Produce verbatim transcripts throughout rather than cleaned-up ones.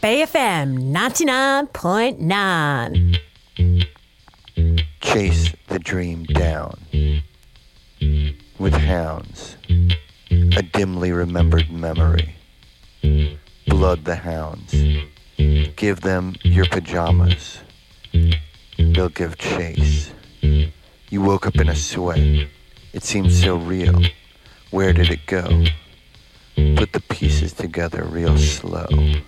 Bay F M ninety-nine point nine. Chase the dream down with hounds, a dimly remembered memory. Blood the hounds. Give them your pajamas. They'll give chase. You woke up in a sweat. It seemed so real. Where did it go? Put the pieces together real slow.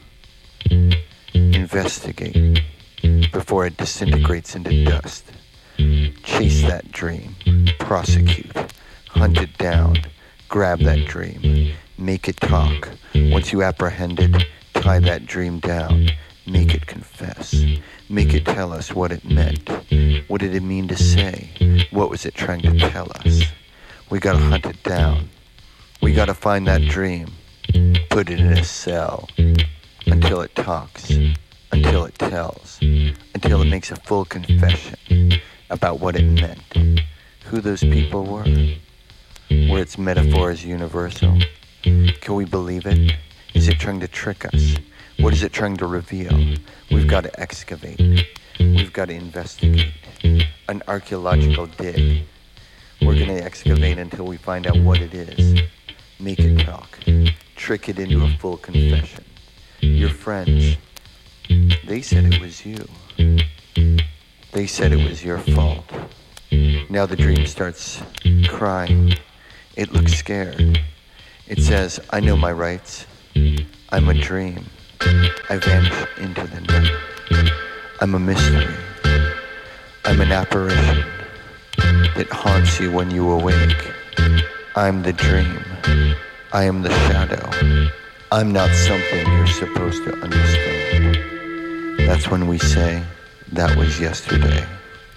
Investigate before it disintegrates into dust. Chase that dream. Prosecute. Hunt it down. Grab that dream. Make it talk. Once you apprehend it, tie that dream down. Make it confess. Make it tell us what it meant. What did it mean to say? What was it trying to tell us? We gotta hunt it down. We gotta find that dream. Put it in a cell. Until it talks. Until it tells. Until it makes a full confession about what it meant. Who those people were. Were its metaphors universal? Can we believe it? Is it trying to trick us? What is it trying to reveal? We've got to excavate. We've got to investigate. An archaeological dig. We're going to excavate until we find out what it is. Make it talk. Trick it into a full confession. Your friends, they said it was you. They said it was your fault. Now the dream starts crying. It looks scared. It says, I know my rights. I'm a dream. I vanish into the night. I'm a mystery. I'm an apparition that haunts you when you awake. I'm the dream. I am the shadow. I'm not something you're supposed to understand. That's when we say, that was yesterday.